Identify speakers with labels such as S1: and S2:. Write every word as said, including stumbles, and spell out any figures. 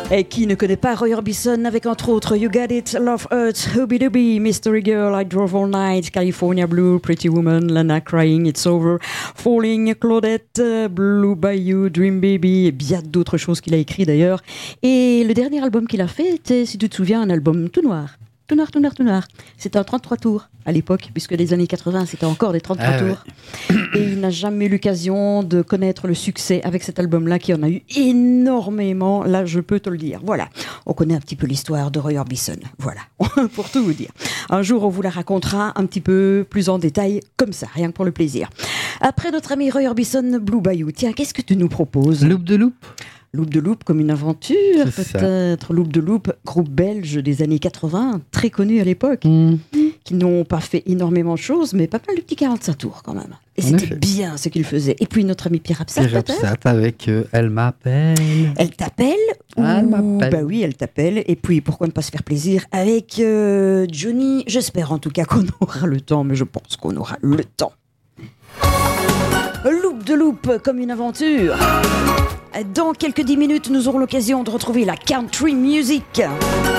S1: Et qui ne connaît pas Roy Orbison avec entre autres You Got It, Love Hurts, Hubby Dubby, Mystery Girl, I Drove All Night, California Blue, Pretty Woman, Lana Crying, It's Over, Falling, Claudette, Blue Bayou, Dream Baby et bien d'autres choses qu'il a écrit d'ailleurs. Et le dernier album qu'il a fait était, si tu te souviens, un album tout noir. Tout noir, tout noir, tout noir. C'était un trente-trois tours à l'époque, puisque les années quatre-vingts, c'était encore des trente-trois ah, tours. Ouais. Et il n'a jamais eu l'occasion de connaître le succès avec cet album-là, qui en a eu énormément, là, je peux te le dire. Voilà, on connaît un petit peu l'histoire de Roy Orbison. Voilà, pour tout vous dire. Un jour, on vous la racontera un petit peu plus en détail, comme ça, rien que pour le plaisir. Après notre ami Roy Orbison, Blue Bayou, tiens, qu'est-ce que tu nous proposes ?
S2: Loop de Loop.
S1: Loop de Loop comme une aventure, c'est peut-être. Ça. Loop de Loop, groupe belge des années quatre-vingts, très connu à l'époque, mmh. qui n'ont pas fait énormément de choses, mais pas mal de petits quarante-cinq tours quand même. Et en c'était effet. Bien ce qu'ils faisaient. Et puis notre ami Pierre Absat,
S2: Pierre Absat avec euh, Elle m'appelle.
S1: Elle t'appelle ou...
S2: Elle m'appelle.
S1: Bah oui, elle t'appelle. Et puis pourquoi ne pas se faire plaisir avec euh, Johnny. J'espère en tout cas qu'on aura le temps, mais je pense qu'on aura le temps. Loop de Loop comme une aventure. Dans quelques dix minutes, nous aurons l'occasion de retrouver la country music.